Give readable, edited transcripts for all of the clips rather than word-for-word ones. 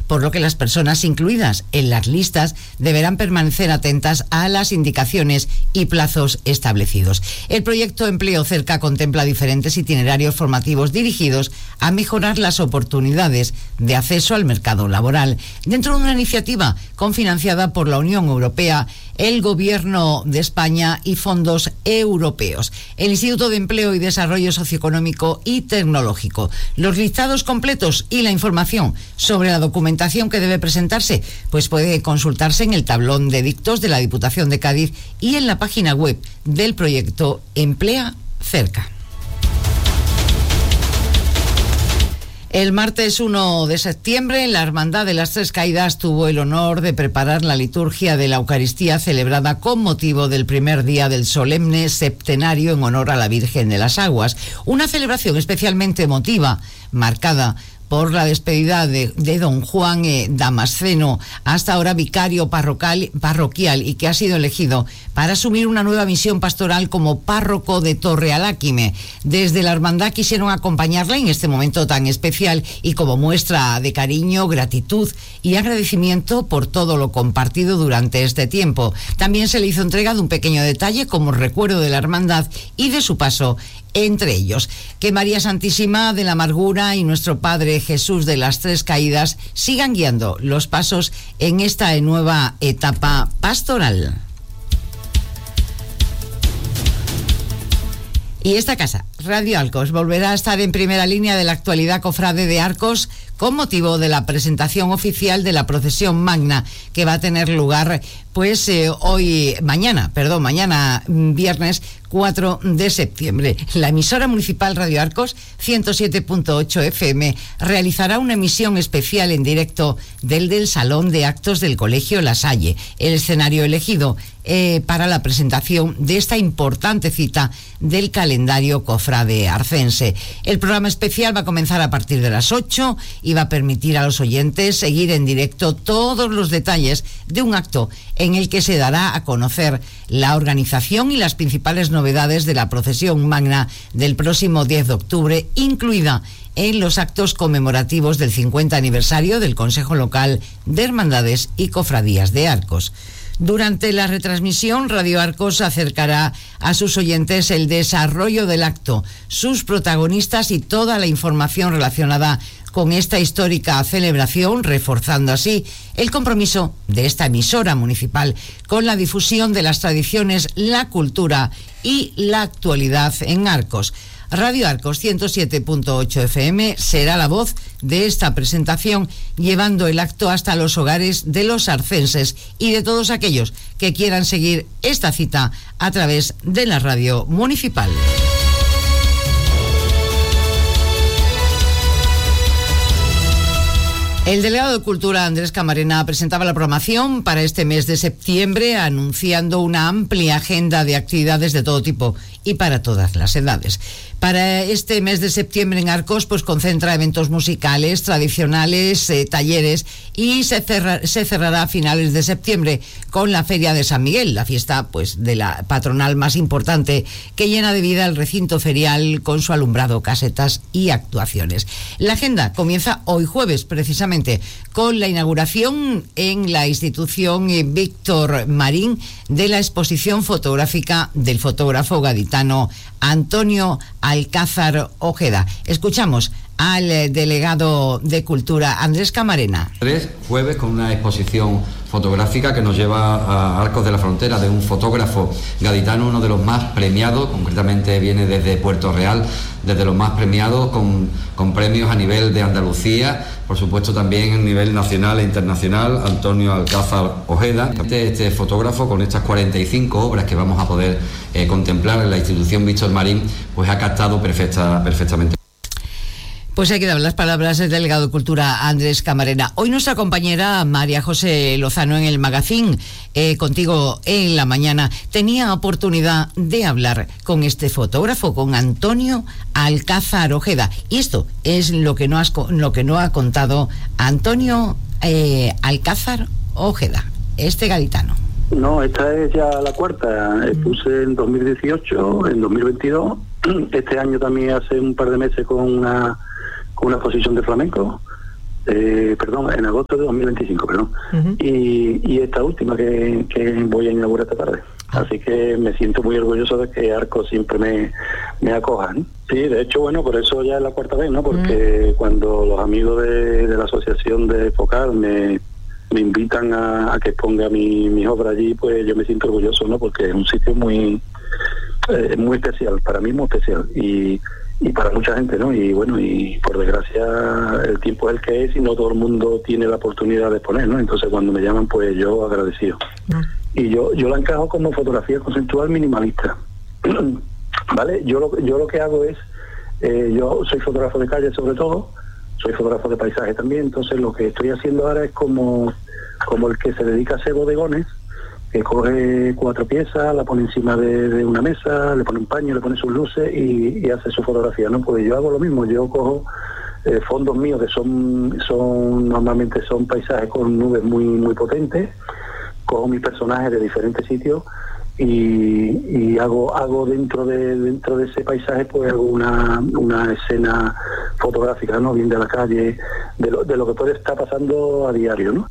por lo que las personas incluidas en las listas deberán permanecer atentas a las indicaciones y plazos establecidos. El proyecto Empleo Cerca contempla diferentes itinerarios formativos dirigidos a mejorar las oportunidades de acceso al mercado laboral, dentro de una iniciativa cofinanciada por la Unión Europea, el Gobierno de España y fondos europeos, el Instituto de Empleo y Desarrollo Socioeconómico y Tecnológico. Los listados completos y la información sobre la documentación que debe presentarse pues puede consultarse en el tablón de dictos de la Diputación de Cádiz y en la página web del proyecto Emplea Cerca. El martes 1 de septiembre, la Hermandad de las Tres Caídas tuvo el honor de preparar la liturgia de la Eucaristía celebrada con motivo del primer día del solemne septenario en honor a la Virgen de las Aguas. Una celebración especialmente emotiva, marcada por la despedida de don Juan Damasceno, hasta ahora vicario parroquial y que ha sido elegido para asumir una nueva misión pastoral como párroco de Torrealáquime. Desde la hermandad quisieron acompañarla en este momento tan especial y como muestra de cariño, gratitud y agradecimiento por todo lo compartido durante este tiempo. También se le hizo entrega de un pequeño detalle como recuerdo de la hermandad y de su paso entre ellos. Que María Santísima de la Amargura y nuestro Padre Jesús de las Tres Caídas sigan guiando los pasos en esta nueva etapa pastoral. Y esta casa, Radio Arcos, volverá a estar en primera línea de la actualidad cofrade de Arcos con motivo de la presentación oficial de la procesión magna que va a tener lugar mañana viernes 4 de septiembre. La emisora municipal Radio Arcos 107.8 FM realizará una emisión especial en directo del Salón de Actos del Colegio La Salle, el escenario elegido para la presentación de esta importante cita del calendario cofrade arcense. El programa especial va a comenzar a partir de las 8 y va a permitir a los oyentes seguir en directo todos los detalles de un acto en el que se dará a conocer la organización y las principales novedades de la procesión magna del próximo 10 de octubre, incluida en los actos conmemorativos del 50 aniversario del Consejo Local de Hermandades y Cofradías de Arcos. Durante la retransmisión, Radio Arcos acercará a sus oyentes el desarrollo del acto, sus protagonistas y toda la información relacionada con esta histórica celebración, reforzando así el compromiso de esta emisora municipal con la difusión de las tradiciones, la cultura y la actualidad en Arcos. Radio Arcos 107.8 FM será la voz de esta presentación, llevando el acto hasta los hogares de los arcenses y de todos aquellos que quieran seguir esta cita a través de la radio municipal. El delegado de Cultura, Andrés Camarena, presentaba la programación para este mes de septiembre, anunciando una amplia agenda de actividades de todo tipo y para todas las edades. Para este mes de septiembre en Arcos, pues concentra eventos musicales, tradicionales, talleres, y se cerrará a finales de septiembre con la Feria de San Miguel, la fiesta pues de la patronal más importante que llena de vida el recinto ferial con su alumbrado, casetas y actuaciones. La agenda comienza hoy jueves, precisamente, con la inauguración en la institución Víctor Marín de la exposición fotográfica del fotógrafo gaditano Antonio Alcázar Ojeda. Escuchamos al delegado de Cultura, Andrés Camarena. Jueves con una exposición fotográfica que nos lleva a Arcos de la Frontera, de un fotógrafo gaditano, uno de los más premiados, concretamente viene desde Puerto Real, desde los más premiados, con premios a nivel de Andalucía, por supuesto también a nivel nacional e internacional, Antonio Alcázar Ojeda. Este fotógrafo, con estas 45 obras que vamos a poder contemplar en la institución Víctor Marín, pues ha captado perfectamente. Pues hay que dar las palabras del delegado de Cultura, Andrés Camarena. Hoy nuestra compañera María José Lozano en el magazín Contigo en la Mañana tenía oportunidad de hablar con este fotógrafo, con Antonio Alcázar Ojeda. Y esto es lo que no ha contado Antonio Alcázar Ojeda, este gaditano. No, esta es ya la cuarta. Puse en 2018, en 2022. Este año también hace un par de meses con una exposición de flamenco. en agosto de 2025, perdón. Y esta última que voy a inaugurar esta tarde. Así que me siento muy orgulloso de que Arcos siempre me acoja, ¿no? Sí, de hecho, bueno, por eso ya es la cuarta vez, ¿no? Porque cuando los amigos de la asociación de Focar me invitan a que exponga mis obras allí, pues yo me siento orgulloso, ¿no? Porque es un sitio muy especial, para mí muy especial, y para mucha gente, ¿no? Y bueno, y por desgracia el tiempo es el que es y no todo el mundo tiene la oportunidad de exponer, ¿no? Entonces cuando me llaman, pues yo agradecido. Y yo la encajo como fotografía conceptual minimalista. ¿Vale? Yo lo que hago es, yo soy fotógrafo de calle sobre todo, soy fotógrafo de paisaje también, entonces lo que estoy haciendo ahora es como el que se dedica a hacer bodegones, que coge 4 piezas, la pone encima de una mesa, le pone un paño, le pone sus luces y hace su fotografía, ¿no? Pues yo hago lo mismo, yo cojo fondos míos que normalmente son paisajes con nubes muy, muy potentes, cojo mis personajes de diferentes sitios y hago dentro de ese paisaje, pues hago una escena fotográfica, ¿no? Bien de la calle, de lo que puede estar pasando a diario, ¿no?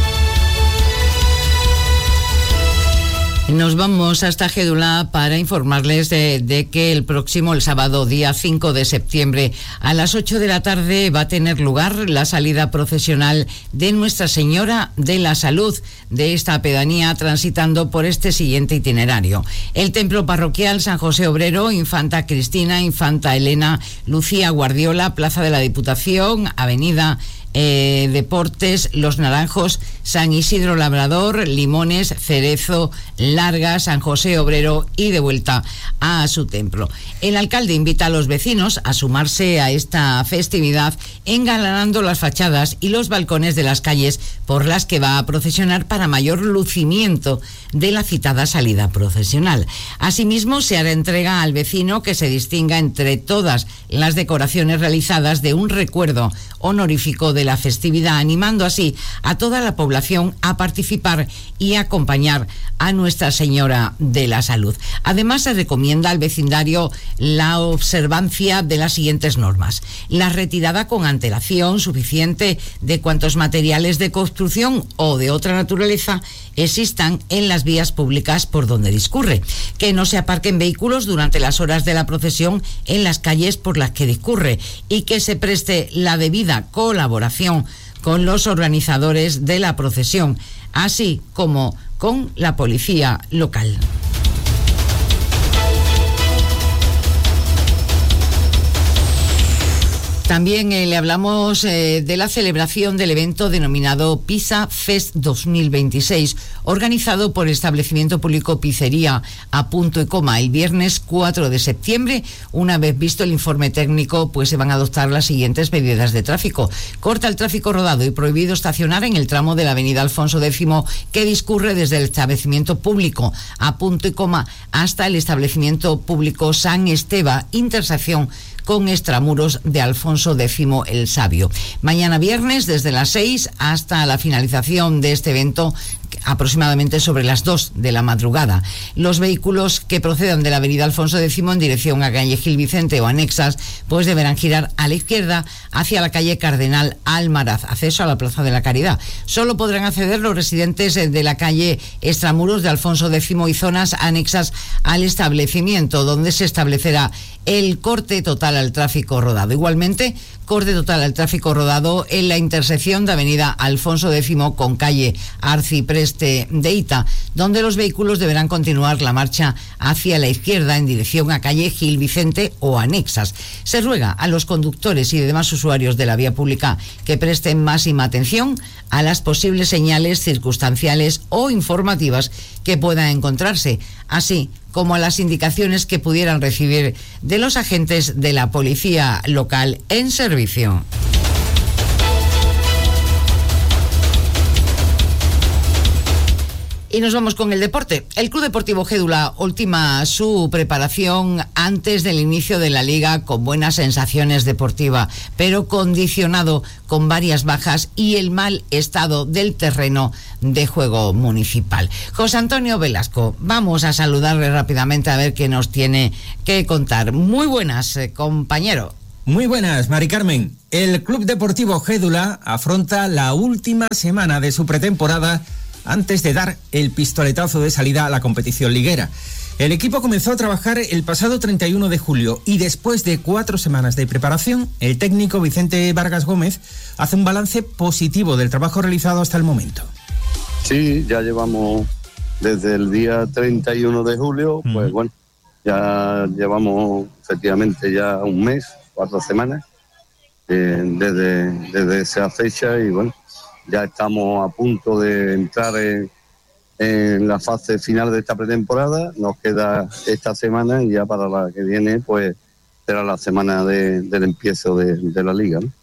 Nos vamos hasta Gédula para informarles de que el sábado, día 5 de septiembre, a las 8 de la tarde va a tener lugar la salida procesional de Nuestra Señora de la Salud de esta pedanía, transitando por este siguiente itinerario: el templo parroquial San José Obrero, Infanta Cristina, Infanta Elena, Lucía Guardiola, Plaza de la Diputación, Avenida Deportes, Los Naranjos, San Isidro Labrador, Limones, Cerezo, Larga, San José Obrero y de vuelta a su templo. El alcalde invita a los vecinos a sumarse a esta festividad engalanando las fachadas y los balcones de las calles por las que va a procesionar para mayor lucimiento de la citada salida procesional. Asimismo, se hará entrega al vecino que se distinga entre todas las decoraciones realizadas de un recuerdo honorífico de la festividad, animando así a toda la población a participar y acompañar a Nuestra Señora de la Salud. Además, se recomienda al vecindario la observancia de las siguientes normas: la retirada con antelación suficiente de cuantos materiales de construcción o de otra naturaleza existan en las vías públicas por donde discurre, que no se aparquen vehículos durante las horas de la procesión en las calles por las que discurre y que se preste la debida colaboración con los organizadores de la procesión, así como con la policía local. También le hablamos de la celebración del evento denominado Pisa Fest 2026, organizado por el establecimiento público Pizzería a Punto y Coma el viernes 4 de septiembre. Una vez visto el informe técnico, pues se van a adoptar las siguientes medidas de tráfico: corta el tráfico rodado y prohibido estacionar en el tramo de la avenida Alfonso X que discurre desde el establecimiento público a Punto y Coma hasta el establecimiento público San Esteban, intersección con extramuros de Alfonso X el Sabio. Mañana viernes, desde las 6 hasta la finalización de este evento, aproximadamente sobre las 2 de la madrugada. Los vehículos que procedan de la avenida Alfonso X en dirección a calle Gil Vicente o anexas, pues deberán girar a la izquierda hacia la calle Cardenal Almaraz, acceso a la Plaza de la Caridad. Solo podrán acceder los residentes de la calle extramuros de Alfonso X y zonas anexas al establecimiento, donde se establecerá el corte total al tráfico rodado. Igualmente, corte total al tráfico rodado en la intersección de avenida Alfonso X con calle Arcipreste de Ita, donde los vehículos deberán continuar la marcha hacia la izquierda en dirección a calle Gil Vicente o anexas. Se ruega a los conductores y demás usuarios de la vía pública que presten máxima atención a las posibles señales circunstanciales o informativas que puedan encontrarse, así como a las indicaciones que pudieran recibir de los agentes de la policía local en servicio. Y nos vamos con el deporte. El Club Deportivo Gédula ultima su preparación antes del inicio de la liga con buenas sensaciones deportivas, pero condicionado con varias bajas y el mal estado del terreno de juego municipal. José Antonio Velasco, vamos a saludarle rápidamente a ver qué nos tiene que contar. Muy buenas, compañero. Muy buenas, Mari Carmen. El Club Deportivo Gédula afronta la última semana de su pretemporada antes de dar el pistoletazo de salida a la competición liguera. El equipo comenzó a trabajar el pasado 31 de julio y después de 4 semanas de preparación, el técnico Vicente Vargas Gómez hace un balance positivo del trabajo realizado hasta el momento. Sí, ya llevamos desde el día 31 de julio, pues bueno, ya llevamos efectivamente ya un mes, 4 semanas desde esa fecha y bueno, ya estamos a punto de entrar en la fase final de esta pretemporada. Nos queda esta semana y ya para la que viene pues será la semana del empiezo de la liga, ¿no?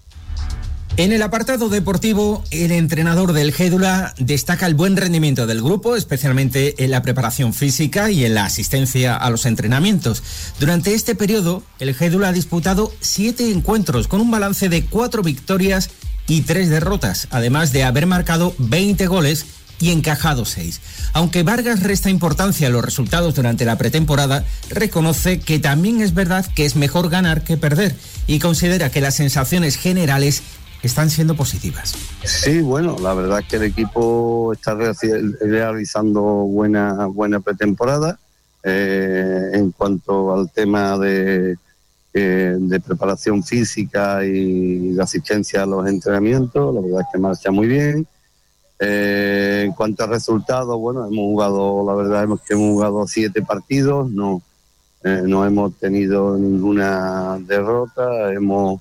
En el apartado deportivo, el entrenador del Gédula destaca el buen rendimiento del grupo, especialmente en la preparación física y en la asistencia a los entrenamientos. Durante este periodo, el Gédula ha disputado 7 encuentros con un balance de 4 victorias y 3 derrotas, además de haber marcado 20 goles y encajado 6. Aunque Vargas resta importancia a los resultados durante la pretemporada, reconoce que también es verdad que es mejor ganar que perder y considera que las sensaciones generales están siendo positivas. Sí, bueno, la verdad es que el equipo está realizando buena pretemporada. En cuanto al tema de preparación física y de asistencia a los entrenamientos, la verdad es que marcha muy bien. En cuanto a resultados, bueno, la verdad es que hemos jugado 7 partidos, no hemos tenido ninguna derrota, hemos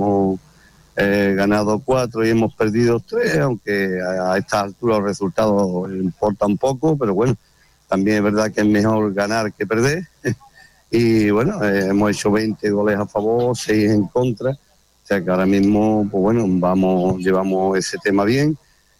ganado 4 y hemos perdido 3, aunque a esta altura los resultados importan poco, pero bueno, también es verdad que es mejor ganar que perder. Y bueno, hemos hecho 20 goles a favor, 6 en contra, o sea que ahora mismo, pues bueno, llevamos ese tema bien.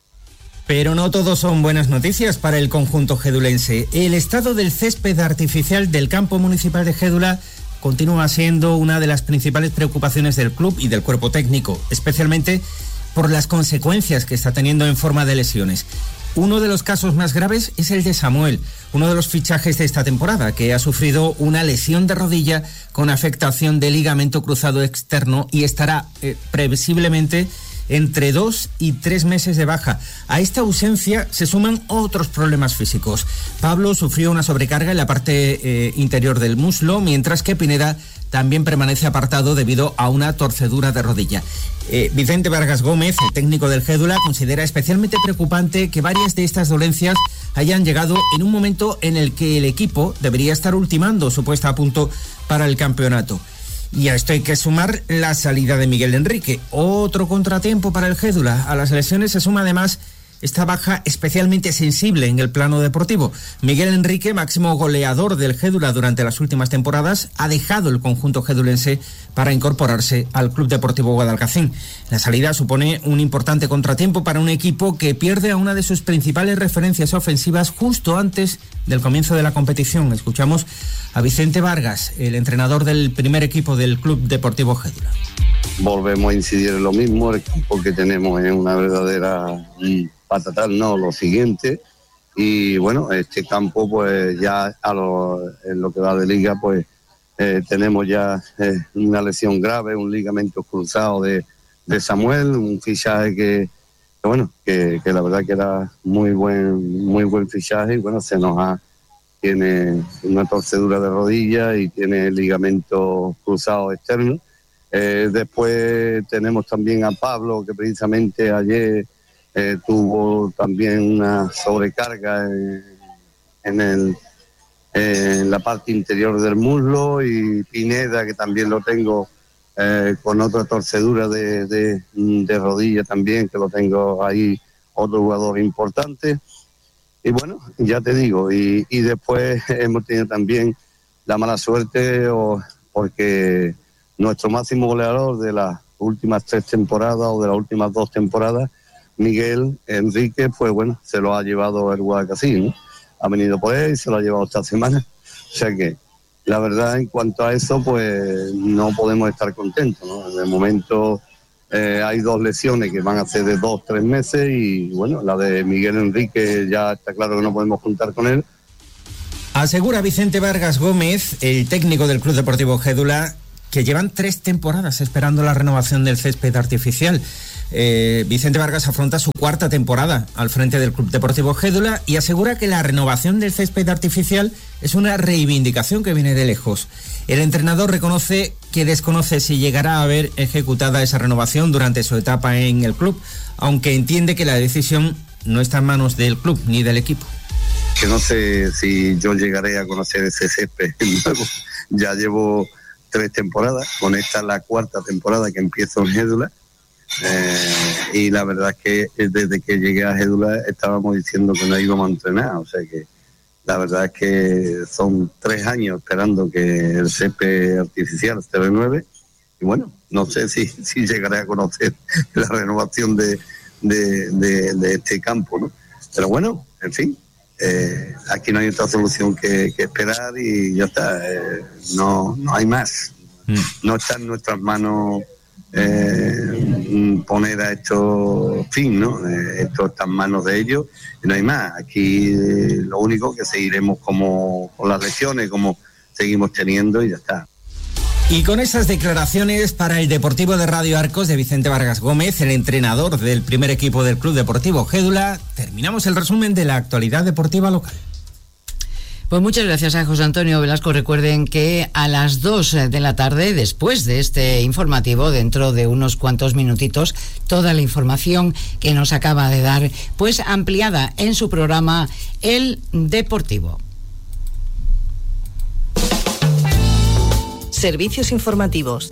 Pero no todo son buenas noticias para el conjunto gedulense. El estado del césped artificial del campo municipal de Gédula continúa siendo una de las principales preocupaciones del club y del cuerpo técnico, especialmente por las consecuencias que está teniendo en forma de lesiones. Uno de los casos más graves es el de Samuel, uno de los fichajes de esta temporada, que ha sufrido una lesión de rodilla con afectación de ligamento cruzado externo y estará previsiblemente entre 2 y 3 meses de baja. A esta ausencia se suman otros problemas físicos. Pablo sufrió una sobrecarga en la parte interior del muslo, mientras que Pineda también permanece apartado debido a una torcedura de rodilla. Vicente Vargas Gómez, el técnico del Gédula, considera especialmente preocupante que varias de estas dolencias hayan llegado en un momento en el que el equipo debería estar ultimando su puesta a punto para el campeonato. Y a esto hay que sumar la salida de Miguel Enrique, otro contratiempo para el Gédula. A las lesiones se suma además esta baja especialmente sensible en el plano deportivo. Miguel Enrique, máximo goleador del Gédula durante las últimas temporadas, ha dejado el conjunto gedulense para incorporarse al Club Deportivo Guadalcacín. La salida supone un importante contratiempo para un equipo que pierde a una de sus principales referencias ofensivas justo antes del comienzo de la competición. Escuchamos a Vicente Vargas, el entrenador del primer equipo del Club Deportivo Gédula. Volvemos a incidir en lo mismo, el campo que tenemos es una verdadera patatal, no, lo siguiente, y bueno, este campo pues ya en lo que va de liga pues tenemos ya una lesión grave, un ligamento cruzado de Samuel, un fichaje que la verdad que era muy buen fichaje, y bueno, tiene una torcedura de rodilla y tiene ligamento cruzado externo. Después tenemos también a Pablo, que precisamente ayer tuvo también una sobrecarga en la parte interior del muslo, y Pineda, que también lo tengo con otra torcedura de rodilla también, que lo tengo ahí, otro jugador importante. Y bueno, ya te digo, y después hemos tenido también la mala suerte porque nuestro máximo goleador de las últimas 3 temporadas o de las últimas 2 temporadas, Miguel Enrique, pues bueno, se lo ha llevado el Guadalcacín, ¿no? Ha venido por él y se lo ha llevado esta semana. O sea que, la verdad, en cuanto a eso, pues no podemos estar contentos, ¿no? En el momento hay 2 lesiones que van a ser de 2-3 meses, y bueno, la de Miguel Enrique ya está claro que no podemos contar con él. Asegura Vicente Vargas Gómez, el técnico del Club Deportivo Gédula, que llevan 3 temporadas esperando la renovación del césped artificial. Vicente Vargas afronta su 4ª temporada al frente del Club Deportivo Gédula y asegura que la renovación del césped artificial es una reivindicación que viene de lejos. El entrenador reconoce que desconoce si llegará a haber ejecutada esa renovación durante su etapa en el club, aunque entiende que la decisión no está en manos del club ni del equipo. Que no sé si yo llegaré a conocer ese césped nuevo. Ya llevo 3 temporadas, con esta es la 4ª temporada que empiezo en Gédula. Y la verdad es que desde que llegué a Gédula estábamos diciendo que no íbamos a entrenar, o sea que la verdad es que son 3 años esperando que el césped artificial se renueve y bueno, no sé si llegaré a conocer la renovación de este campo, ¿no? Pero bueno, en fin, aquí no hay otra solución que esperar y ya está, no hay más, no está en nuestras manos poner a esto fin, ¿no? Esto está en manos de ellos y no hay más. Aquí lo único que seguiremos como con las lesiones, como seguimos teniendo y ya está. Y con esas declaraciones para el Deportivo de Radio Arcos de Vicente Vargas Gómez, el entrenador del primer equipo del Club Deportivo Gédula, terminamos el resumen de la actualidad deportiva local. Pues muchas gracias a José Antonio Velasco. Recuerden que a las 2 de la tarde, después de este informativo, dentro de unos cuantos minutitos, toda la información que nos acaba de dar, pues ampliada en su programa El Deportivo. Servicios informativos.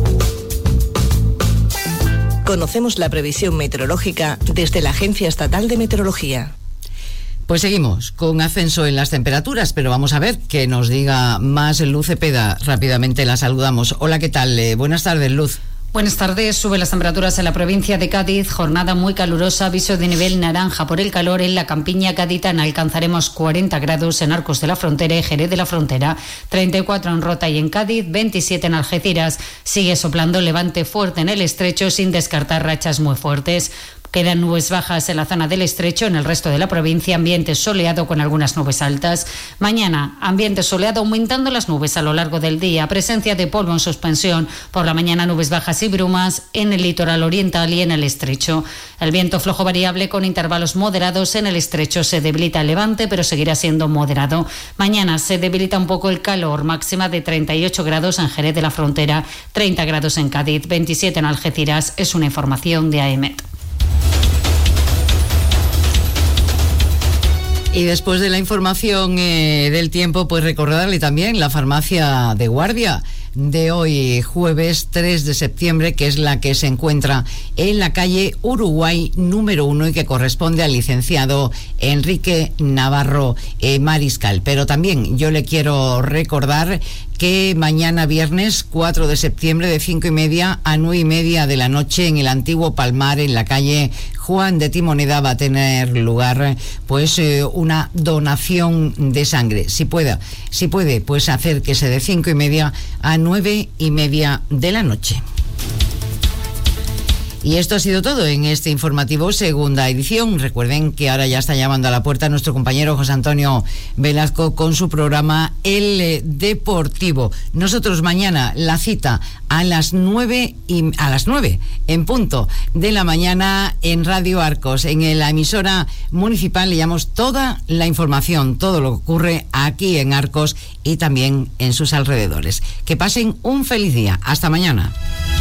Conocemos la previsión meteorológica desde la Agencia Estatal de Meteorología. Pues seguimos con ascenso en las temperaturas, pero vamos a ver que nos diga más Luz Cepeda. Rápidamente la saludamos. Hola, ¿qué tal? Buenas tardes, Luz. Buenas tardes. Suben las temperaturas en la provincia de Cádiz. Jornada muy calurosa. Aviso de nivel naranja por el calor en la campiña gaditana. Alcanzaremos 40 grados en Arcos de la Frontera y Jerez de la Frontera. 34 en Rota y en Cádiz. 27 en Algeciras. Sigue soplando levante fuerte en el estrecho sin descartar rachas muy fuertes. Quedan nubes bajas en la zona del estrecho, en el resto de la provincia ambiente soleado con algunas nubes altas. Mañana, ambiente soleado aumentando las nubes a lo largo del día, presencia de polvo en suspensión. Por la mañana nubes bajas y brumas en el litoral oriental y en el estrecho. El viento flojo variable con intervalos moderados en el estrecho se debilita el levante, pero seguirá siendo moderado. Mañana se debilita un poco el calor, máxima de 38 grados en Jerez de la Frontera, 30 grados en Cádiz, 27 en Algeciras. Es una información de AEMET. Y después de la información del tiempo, pues recordarle también la farmacia de guardia de hoy, jueves 3 de septiembre, que es la que se encuentra en la calle Uruguay número 1 y que corresponde al licenciado Enrique Navarro Mariscal. Pero también yo le quiero recordar que mañana viernes 4 de septiembre de 5:30 a 9:30 de la noche en el antiguo Palmar, en la calle Juan de Timoneda, va a tener lugar pues una donación de sangre. Si puede, pues acérquese de 5:30 a 9:30 de la noche. Y esto ha sido todo en este informativo segunda edición. Recuerden que ahora ya está llamando a la puerta nuestro compañero José Antonio Velasco con su programa El Deportivo. Nosotros mañana la cita a las 9 en punto de la mañana en Radio Arcos, en la emisora municipal. Le llevamos toda la información, todo lo que ocurre aquí en Arcos y también en sus alrededores. Que pasen un feliz día. Hasta mañana.